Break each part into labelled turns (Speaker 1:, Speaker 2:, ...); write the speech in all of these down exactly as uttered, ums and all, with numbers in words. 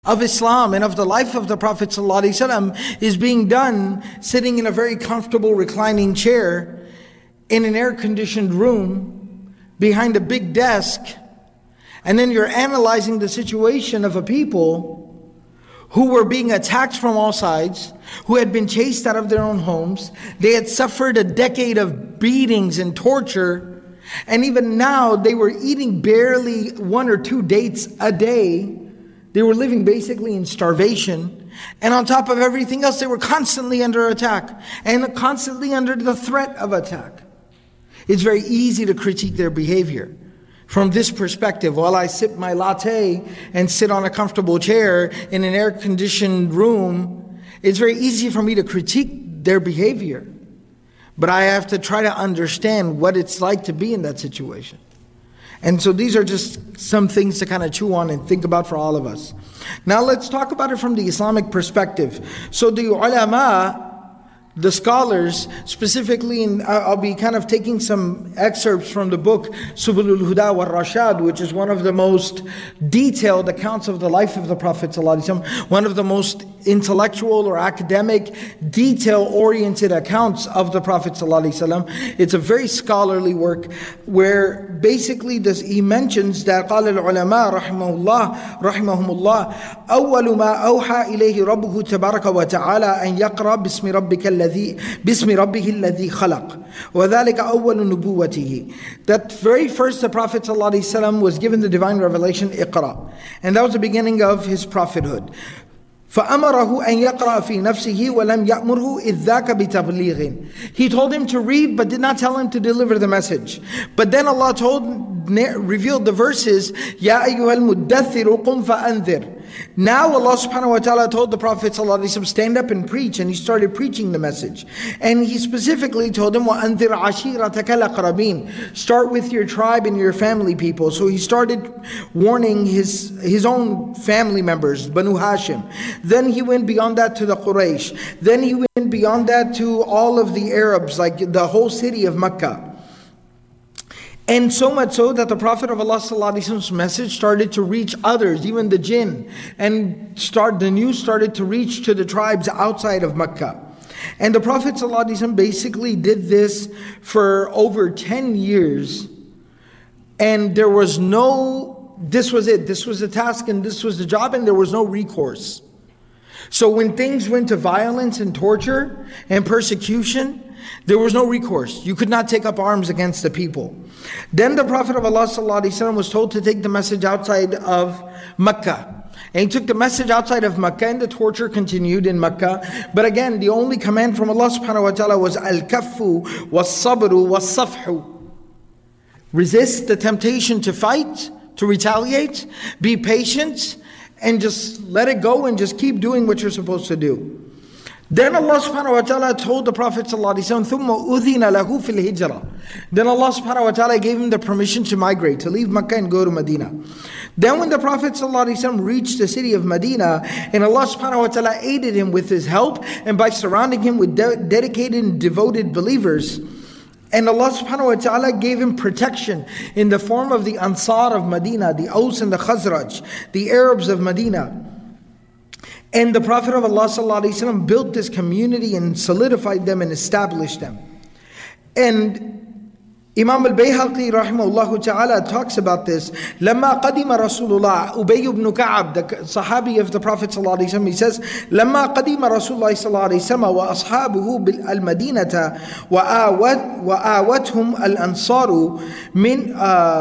Speaker 1: of Islam and of the life of the Prophet ﷺ is being done sitting in a very comfortable reclining chair in an air-conditioned room behind a big desk, and then you're analyzing the situation of a people who were being attacked from all sides, who had been chased out of their own homes, they had suffered a decade of beatings and torture, and even now they were eating barely one or two dates a day. They were living basically in starvation. And on top of everything else, they were constantly under attack and constantly under the threat of attack. It's very easy to critique their behavior. From this perspective, while I sip my latte and sit on a comfortable chair in an air-conditioned room, it's very easy for me to critique their behavior. But I have to try to understand what it's like to be in that situation. And so these are just some things to kind of chew on and think about for all of us. Now let's talk about it from the Islamic perspective. So the ulama, the scholars, specifically, in, I'll be kind of taking some excerpts from the book Subulul Huda wal Rashad, which is one of the most detailed accounts of the life of the Prophet ﷺ, one of the most intellectual or academic, detail-oriented accounts of the Prophet ﷺ. It's a very scholarly work where basically this, he mentions that قال العلماء رحمه الله رحمهم الله أول ما أوحى إليه ربه تبارك وتعالى أن يقرأ باسم ربك الذي باسم ربه الذي خلق وذلك أول نبوته. That very first the Prophet ﷺ was given the divine revelation Iqra, and that was the beginning of his prophethood. فأمره أن يقرأ في نفسه ولم يأمره إذ ذاك بتبليغ. He told him to read but did not tell him to deliver the message. But then Allah told, revealed the verses, يا أيها المدثر قم فأنذر. Now Allah subhanahu wa ta'ala told the Prophet ﷺ, stand up and preach, and he started preaching the message. And he specifically told him, وَأَنذِرْ عَشِيرَتَكَ الْأَقْرَبِينَ. Start with your tribe and your family people. So he started warning his, his own family members, Banu Hashim. Then he went beyond that to the Quraysh. Then he went beyond that to all of the Arabs, like the whole city of Mecca. And so much so that the Prophet of Allah ﷺ's message started to reach others, even the jinn. And start the news started to reach to the tribes outside of Mecca. And the Prophet ﷺ basically did this for over ten years. And there was no, this was it, this was the task and this was the job, and there was no recourse. So when things went to violence and torture and persecution, there was no recourse. You could not take up arms against the people. Then the Prophet of Allah ﷺ was told to take the message outside of Mecca. And he took the message outside of Mecca, and the torture continued in Mecca. But again, the only command from Allah subhanahu wa ta'ala was al-kaffu was-sabru was-safhu. Resist the temptation to fight, to retaliate, be patient, and just let it go and just keep doing what you're supposed to do. Then Allah subhanahu wa ta'ala told the Prophet ﷺ, ثُمَّ أُذِنَ لَهُ فِي الْهِجْرَةِ. Then Allah subhanahu wa ta'ala gave him the permission to migrate, to leave Mecca and go to Medina. Then when the Prophet ﷺ reached the city of Medina, and Allah subhanahu wa ta'ala aided him with his help, and by surrounding him with de- dedicated and devoted believers, and Allah subhanahu wa ta'ala gave him protection in the form of the Ansar of Medina, the Aus and the Khazraj, the Arabs of Medina. And the Prophet of Allah ﷺ built this community and solidified them and established them. And Imam al-Bayhaqi rahimahullah ta'ala talks about this. لما قدم رسول الله أبي بن كعب, the Sahabi of the Prophet ﷺ, he says, لما قدم رسول الله صلى الله عليه وسلم وأصحابه بالمدينة وآوتهم الأنصار من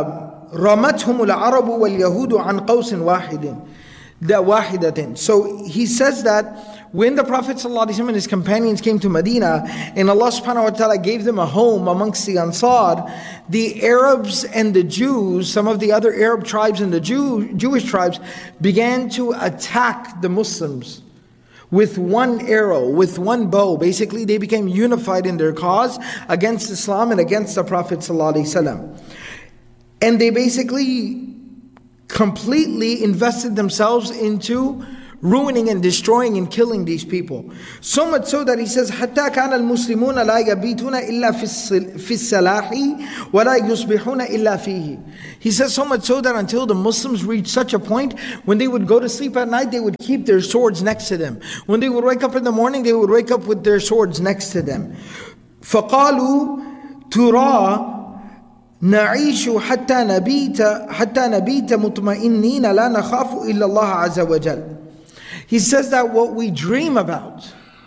Speaker 1: رمتهم العرب واليهود عن قوس واحد. That wahidatin. So he says that when the Prophet ﷺ and his companions came to Medina, and Allah subhanahu wa ta'ala gave them a home amongst the Ansar, the Arabs and the Jews, some of the other Arab tribes and the Jew, Jewish tribes, began to attack the Muslims with one arrow, with one bow. Basically, they became unified in their cause against Islam and against the Prophet ﷺ. And they basically completely invested themselves into ruining and destroying and killing these people. So much so that he says, حَتَّى كَانَ الْمُسْلِمُونَ لَا يَبِيتُونَ إِلَّا فِي السَّلَاحِ وَلَا يُصْبِحُونَ إِلَّا فِيهِ. He says so much so that until the Muslims reached such a point, when they would go to sleep at night, they would keep their swords next to them. When they would wake up in the morning, they would wake up with their swords next to them. فَقَالُوا تُرَى نعيش حتى نبيت حتى نبيت مطمئنين لا نخاف إلا الله عز وجل. He says that what we dream about,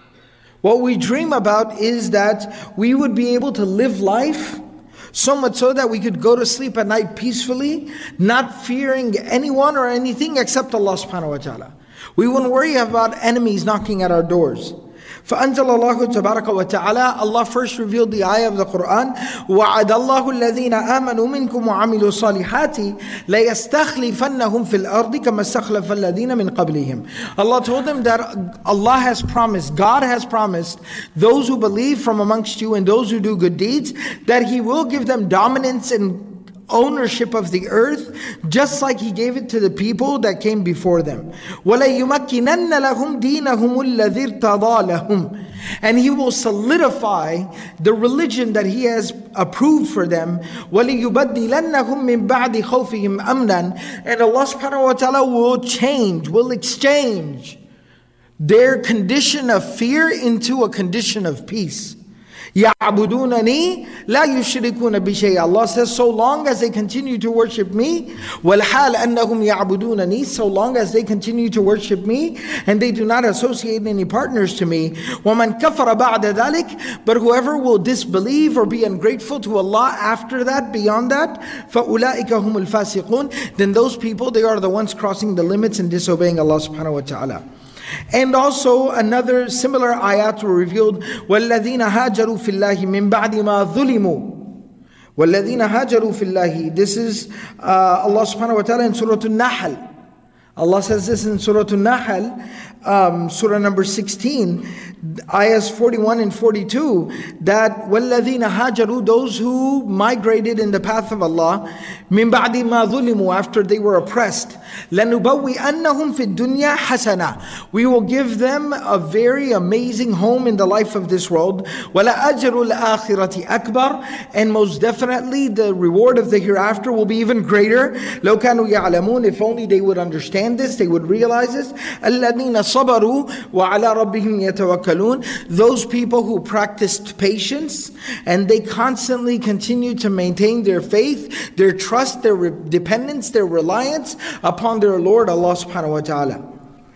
Speaker 1: what we dream about is that we would be able to live life so much so that we could go to sleep at night peacefully, not fearing anyone or anything except Allah subhanahu wa ta'ala. We wouldn't worry about enemies knocking at our doors. فأنزل الله تبارك وتعالى, Allah first revealed the ayah of the Quran, وَعَدَ اللَّهُ الَّذِينَ آمَنُوا مِنْكُمْ وَعَمِلُوا الصَّالِحَاتِ لَيَسْتَخْلِفَنَّهُمْ فِي الْأَرْضِ كَمَا اسْتَخْلَفَ الَّذِينَ مِنْ قَبْلِهِمْ. Allah told them that Allah has promised, God has promised those who believe from amongst you and those who do good deeds, that He will give them dominance and ownership of the earth, just like He gave it to the people that came before them. وَلَيُمَكِّنَنَّ لَهُمْ دِينَهُمُ الَّذِي ارْتَضَى لَهُمْ. And He will solidify the religion that He has approved for them. وَلِيُبَدِّلَنَّهُمْ مِنْ بَعْدِ خَوْفِهِمْ أَمْنًا. And Allah subhanahu wa ta'ala will change, will exchange their condition of fear into a condition of peace. يَعْبُدُونَنِي لَا يُشْرِكُونَ بِشَيْءٍ. Allah says, so long as they continue to worship me, وَالْحَالَ أَنَّهُمْ يَعْبُدُونَنِي, so long as they continue to worship me and they do not associate any partners to me. وَمَنْ كَفَرَ بَعْدَ ذَلِكَ. But whoever will disbelieve or be ungrateful to Allah after that, beyond that, فَأُولَٰئِكَ هُمُ الْفَاسِقُونَ. Then those people, they are the ones crossing the limits and disobeying Allah subhanahu wa ta'ala. And also another similar ayat were revealed, وَالَّذِينَ هَاجَرُوا فِي اللَّهِ مِنْ بَعْدِ مَا ظُلِمُوا. وَالَّذِينَ هَاجَرُوا فِي اللَّهِ. This is uh, Allah subhanahu wa ta'ala in Surah An-Nahl. Allah says this in Surah An-Nahl, um, Surah number sixteen, ayahs forty-one and forty-two, that وَالَّذِينَ هَاجَرُوا, those who migrated in the path of Allah, مِنْ بَعْدِ مَا ظُلِمُوا, after they were oppressed, لَنُبَوِّئَنَّهُمْ فِي الدُّنْيَا حَسَنًا. We will give them a very amazing home in the life of this world. وَلَأَجْرُ الْآخِرَةِ أَكْبَرُ. And most definitely the reward of the hereafter will be even greater. لَوْ كَانُوا يَعْلَمُونَ. If only they would understand this, they would realize this. الَّذِينَ صَبَرُوا وَعَلَى رَبِّهِمْ يَتَوَكَّلُونَ. Those people who practiced patience and they constantly continue to maintain their faith, their trust, their re- dependence, their reliance upon their Lord Allah subhanahu wa ta'ala.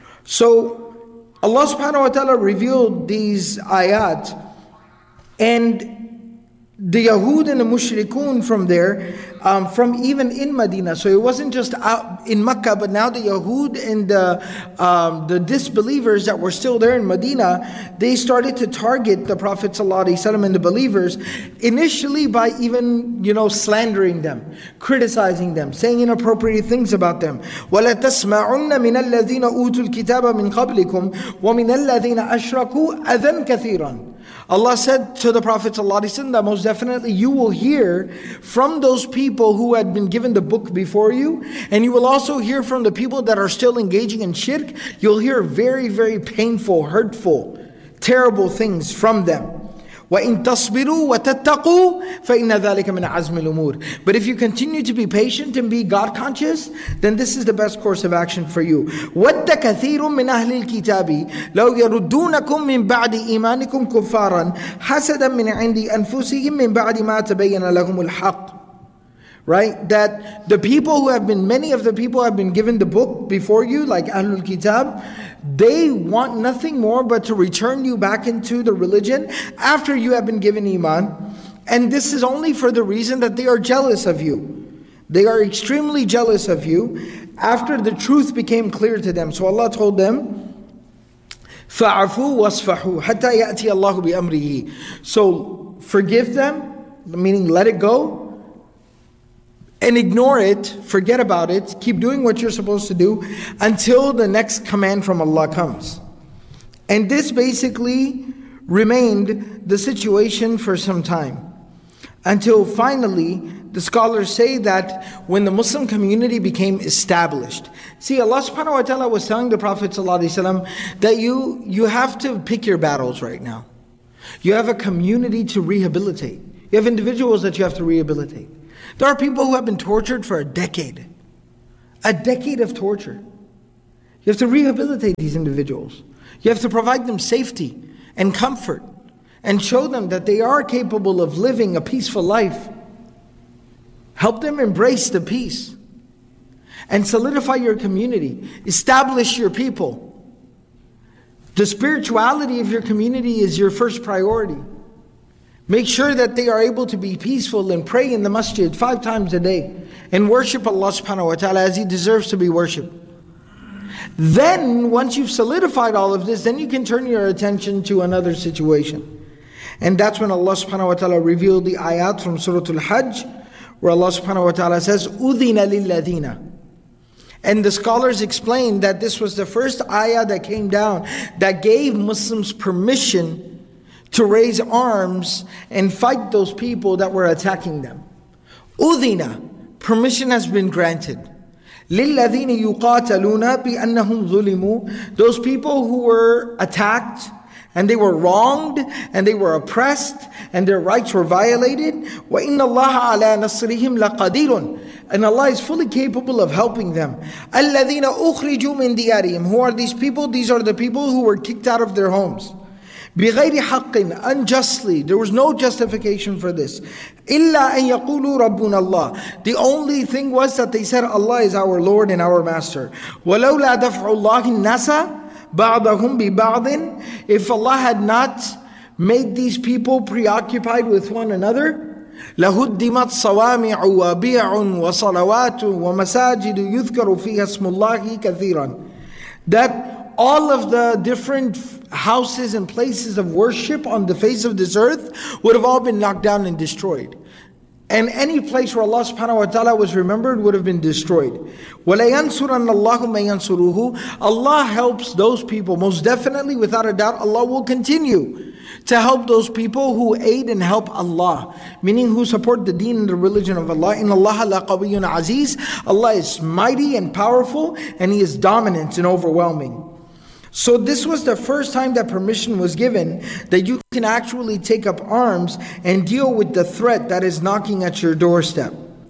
Speaker 1: So Allah subhanahu wa ta'ala revealed these ayat, and the Yahud and the Mushrikun from there, um, from even in Medina. So it wasn't just out in Mecca, but now the Yahud and the, um, the disbelievers that were still there in Medina, they started to target the Prophet ﷺ and the believers, initially by even, you know, slandering them, criticizing them, saying inappropriate things about them. وَلَتَسْمَعُنَّ مِنَ الَّذِينَ أُوتُوا الْكِتَابَ مِنْ قَبْلِكُمْ وَمِنَ الَّذِينَ أَشْرَكُوا أَذًى كَثِيرًا. Allah said to the Prophet ﷺ that most definitely you will hear from those people who had been given the book before you, and you will also hear from the people that are still engaging in shirk. You'll hear very, very painful, hurtful, terrible things from them. وَإِن تَصْبِرُوا وَتَتَّقُوا فَإِنَّ ذَلِكَ مِنْ عَزْمِ الْأُمُورِ. But if you continue to be patient and be God conscious, then this is the best course of action for you. وَدَّ كَثِيرٌ مِنْ أَهْلِ الْكِتَابِ لَوْ يَرُدُّونَكُمْ مِنْ بَعْدِ إِيمَانِكُمْ كُفَّارًا حَسَدًا مِنْ عِنْدِ أَنفُسِهِمْ مِنْ بَعْدِ مَا تَبَيَّنَ لَهُمُ الْحَقُّ. Right? That the people who have been, many of the people have been given the book before you, like Ahlul Kitab, they want nothing more but to return you back into the religion after you have been given Iman. And this is only for the reason that they are jealous of you. They are extremely jealous of you after the truth became clear to them. So Allah told them, فَعَفُوا وَاصْفَحُوا حَتَّى يَأْتِيَ اللَّهُ بِأَمْرِهِ. So forgive them, meaning let it go, and ignore it, forget about it, keep doing what you're supposed to do until the next command from Allah comes. And this basically remained the situation for some time, until finally the scholars say that when the Muslim community became established, see, Allah subhanahu wa ta'ala was telling the Prophet ﷺ that you, you have to pick your battles right now. You have a community to rehabilitate. You have individuals that you have to rehabilitate. There are people who have been tortured for a decade. A decade of torture. You have to rehabilitate these individuals. You have to provide them safety and comfort and show them that they are capable of living a peaceful life. Help them embrace the peace and solidify your community. Establish your people. The spirituality of your community is your first priority. Make sure that they are able to be peaceful and pray in the masjid five times a day and worship Allah subhanahu wa ta'ala as He deserves to be worshipped. Then, once you've solidified all of this, then you can turn your attention to another situation. And that's when Allah subhanahu wa ta'ala revealed the ayat from Surah Al-Hajj, where Allah subhanahu wa ta'ala says, أُذِنَ لِلَّذِينَ. And the scholars explain that this was the first ayah that came down that gave Muslims permission to raise arms and fight those people that were attacking them. أُذِنَ, permission has been granted. لِلَّذِينَ يُقَاتَلُونَ بِأَنَّهُمْ ظُلِمُوا. Those people who were attacked and they were wronged and they were oppressed and their rights were violated. وَإِنَّ اللَّهَ عَلَى نَصْرِهِمْ لَقَدِيرٌ. And Allah is fully capable of helping them. الَّذِينَ أُخْرِجُوا مِنْ دِيَارِهِمْ. Who are these people? These are the people who were kicked out of their homes. بِغَيْرِ حَقٍّ, unjustly. There was no justification for this. إِلَّا أَن يَقُولُوا رَبُّنَا اللَّهِ. The only thing was that they said Allah is our Lord and our Master. وَلَوْلَا دَفْعُ اللَّهِ النَّاسَ بَعْضَهُمْ بِبَعْضٍ. If Allah had not made these people preoccupied with one another, لَهُدِّمَتْ صَوَامِعُ وَبِيعٌ وَصَلَوَاتٌ وَمَسَاجِدُ يُذْكَرُ فِيهَا اسْمُ اللَّهِ كَثِيرًا. That all of the different houses and places of worship on the face of this earth would have all been knocked down and destroyed. And any place where Allah subhanahu wa ta'ala was remembered would have been destroyed. وَلَيَنْصُرَنَّ اللَّهُ مَن يَنْصُرُهُ. Allah helps those people. Most definitely, without a doubt, Allah will continue to help those people who aid and help Allah, meaning who support the deen and the religion of Allah. إِنَّ اللَّهَ لَقَوِيٌّ عَزِيزٌ. Allah is mighty and powerful, and He is dominant and overwhelming. So this was the first time that permission was given that you can actually take up arms and deal with the threat that is knocking at your doorstep.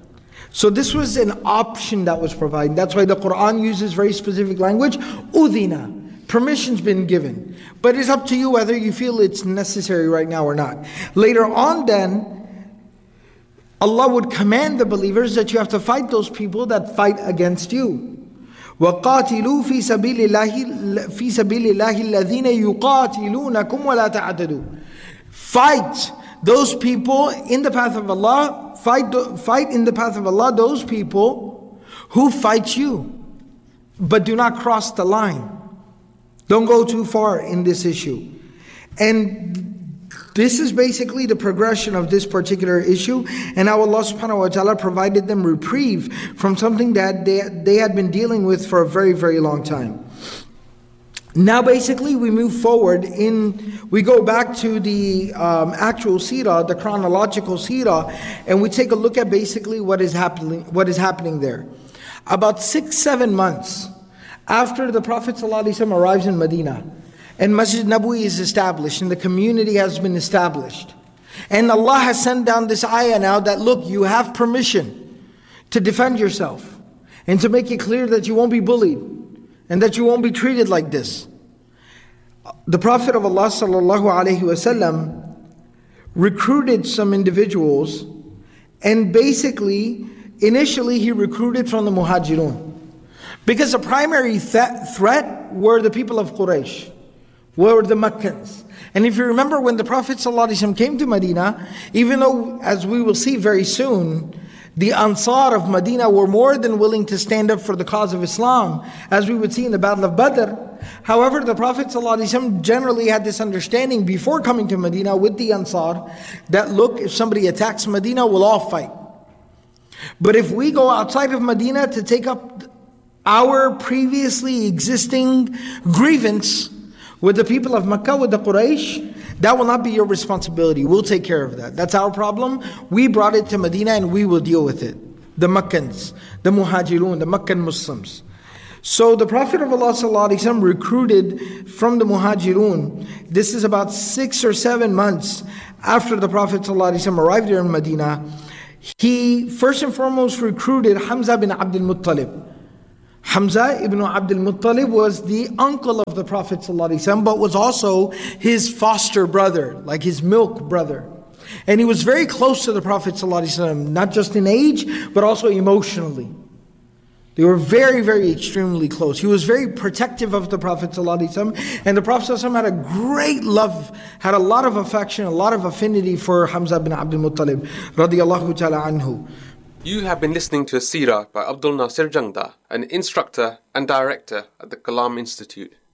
Speaker 1: So this was an option that was provided. That's why the Quran uses very specific language. Udhina. Permission's been given. But it's up to you whether you feel it's necessary right now or not. Later on then, Allah would command the believers that you have to fight those people that fight against you. وَقَاتِلُوا فِي سَبِيلِ اللَّهِ فِي سَبِيلِ اللَّهِ الَّذِينَ يُقَاتِلُونَكُمْ وَلَا تَعْتَدُوا. Fight those people in the path of Allah. Fight, fight in the path of Allah those people who fight you. But do not cross the line. Don't go too far in this issue. And this is basically the progression of this particular issue, and how Allah subhanahu wa ta'ala provided them reprieve from something that they, they had been dealing with for a very, very long time. Now basically we move forward in, we go back to the um, actual seerah, the chronological seerah, and we take a look at basically what is happening, what is happening there. About six, seven months after the Prophet ﷺ arrives in Medina, and Masjid Nabawi is established, and the community has been established. And Allah has sent down this ayah now that, look, you have permission to defend yourself, and to make it clear that you won't be bullied, and that you won't be treated like this. The Prophet of Allah sallallahu alaihi wasallam recruited some individuals, and basically, initially he recruited from the Muhajirun. Because the primary th- threat were the people of Quraysh. Were the Meccans. And if you remember when the Prophet ﷺ came to Medina, even though, as we will see very soon, the Ansar of Medina were more than willing to stand up for the cause of Islam, as we would see in the Battle of Badr. However, the Prophet ﷺ generally had this understanding before coming to Medina with the Ansar, that look, if somebody attacks Medina, we'll all fight. But if we go outside of Medina to take up our previously existing grievance with the people of Makkah, with the Quraysh, That will not be your responsibility. We'll take care of that. That's our problem. We brought it to Medina and we will deal with it. The Meccans, the Muhajirun, the Meccan Muslims. So the Prophet of Allah ﷺ recruited from the Muhajirun. This is about six or seven months after the Prophet ﷺ arrived here in Medina. He first and foremost recruited Hamza bin Abdul Muttalib. Hamza ibn Abdul Muttalib was the uncle of the Prophet ﷺ, but was also his foster brother, like his milk brother. And he was very close to the Prophet ﷺ, not just in age, but also emotionally. They were very, very extremely close. He was very protective of the Prophet ﷺ, and the Prophet ﷺ had a great love, had a lot of affection, a lot of affinity for Hamza bin Abdul Muttalib, radiyallahu ta'ala anhu.
Speaker 2: You have been listening to a seerah by Abdul Nasir Jangda, an instructor and director at the Kalam Institute.